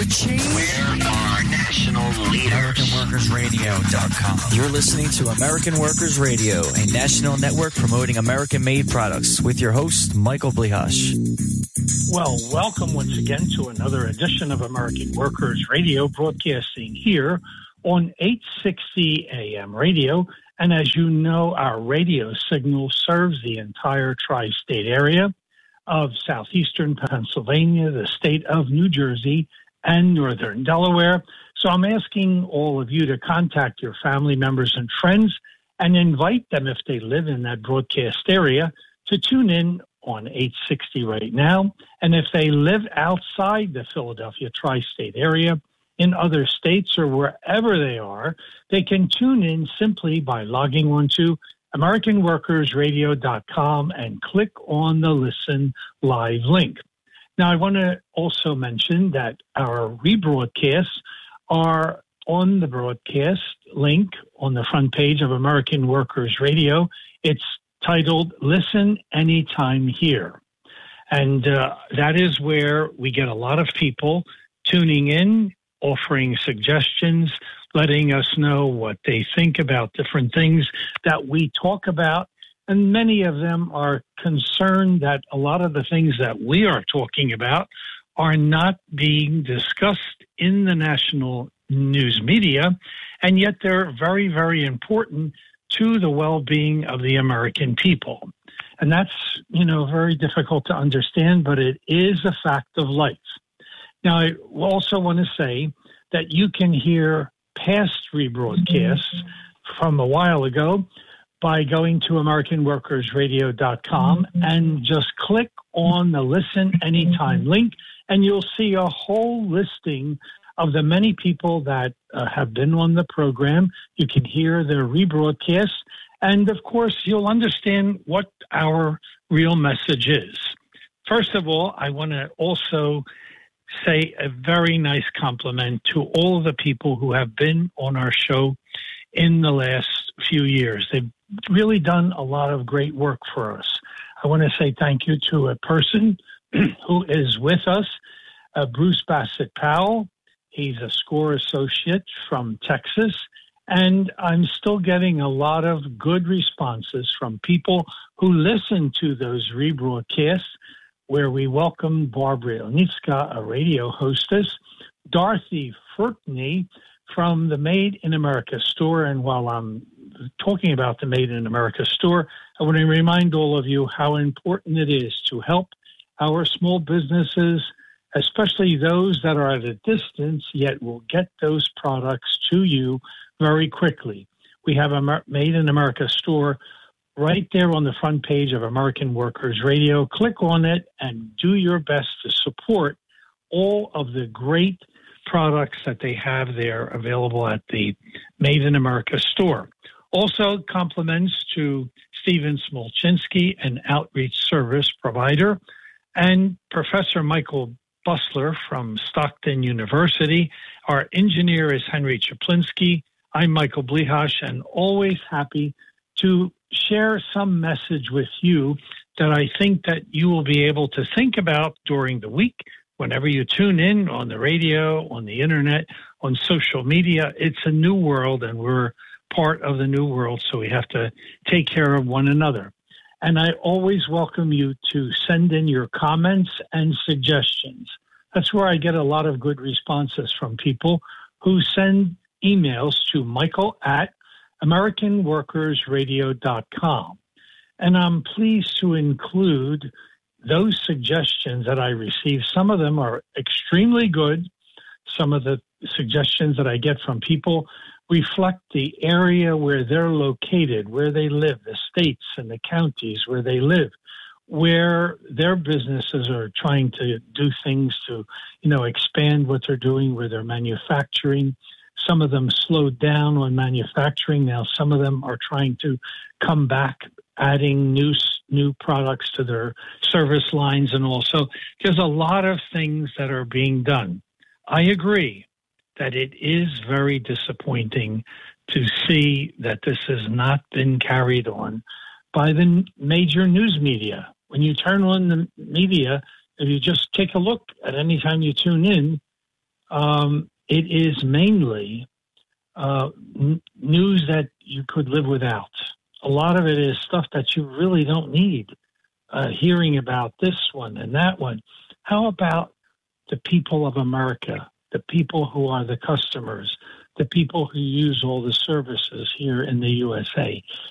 change? We're our national leaders. AmericanWorkersRadio.com. You're listening to American Workers Radio, a national network promoting American-made products with your host, Michael Blihash. Well, welcome once again to another edition of American Workers Radio, broadcasting here on 860 AM radio. And as you know, our radio signal serves the entire tri-state area of southeastern Pennsylvania, the state of New Jersey, and northern Delaware. So I'm asking all of you to contact your family members and friends and invite them, if they live in that broadcast area, to tune in on 860 right now. And if they live outside the Philadelphia tri-state area, in other states or wherever they are, they can tune in simply by logging on to AmericanWorkersRadio.com and click on the Listen Live link. Now, I want to also mention that our rebroadcasts are on the broadcast link on the front page of American Workers Radio. It's titled Listen Anytime Here. And that is where we get a lot of people tuning in, offering suggestions, letting us know what they think about different things that we talk about. And many of them are concerned that a lot of the things that we are talking about are not being discussed in the national news media, and yet they're very, very important to the well-being of the American people. And that's, very difficult to understand, but it is a fact of life. Now, I also want to say that you can hear past rebroadcasts from a while ago by going to AmericanWorkersRadio.com and just click on the Listen Anytime link, and you'll see a whole listing of the many people that have been on the program. You can hear their rebroadcasts, and of course, you'll understand what our real message is. First of all, I want to also say a very nice compliment to all the people who have been on our show in the last few years. They've really done a lot of great work for us. I want to say thank you to a person who is with us, Bruce Bassett Powell. He's a SCORE associate from Texas, and I'm still getting a lot of good responses from people who listen to those rebroadcasts, where we welcome Barbara Ilnitska, a radio hostess, Dorothy Furtney from the Made in America store. And while I'm talking about the Made in America store, I want to remind all of you how important it is to help our small businesses, especially those that are at a distance, yet will get those products to you very quickly. We have a Made in America store right there on the front page of American Workers Radio. Click on it and do your best to support all of the great products that they have there available at the Made in America store. Also, compliments to Stephen Smolczynski, an outreach service provider, and Professor Michael Busler from Stockton University. Our engineer is Henry Chaplinsky. I'm Michael Blihash, and always happy to share some message with you that I think that you will be able to think about during the week. Whenever you tune in on the radio, on the internet, on social media, it's a new world, and we're part of the new world, so we have to take care of one another. And I always welcome you to send in your comments and suggestions. That's where I get a lot of good responses from people who send emails to Michael@AmericanWorkersRadio.com. And I'm pleased to include those suggestions that I receive. Some of them are extremely good. Some of the suggestions that I get from people reflect the area where they're located, where they live, the states and the counties where they live, where their businesses are trying to do things to, expand what they're doing, where they're manufacturing. Some of them slowed down on manufacturing. Now some of them are trying to come back, adding new products to their service lines, and also there's a lot of things that are being done. I agree that it is very disappointing to see that this has not been carried on by the major news media. When you turn on the media, if you just take a look at any time you tune in, it is mainly news that you could live without. A lot of it is stuff that you really don't need. Hearing about this one and that one. How about the people of America, the people who are the customers, the people who use all the services here in the USA?